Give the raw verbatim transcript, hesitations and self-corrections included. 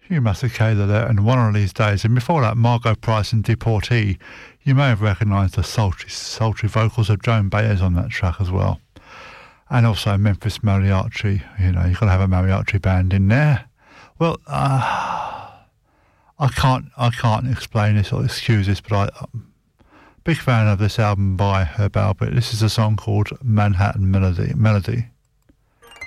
You must have catered that and One of These Days. And before that, Margot Price and Deportee. You may have recognised the sultry, sultry vocals of Joan Baez on that track as well. And also Memphis Mariachi. You know, you've got to have a mariachi band in there. Well, uh, I can't I can't explain this or excuse this, but I, I'm a big fan of this album by Herb Alpert. This is a song called Manhattan Melody. Melody.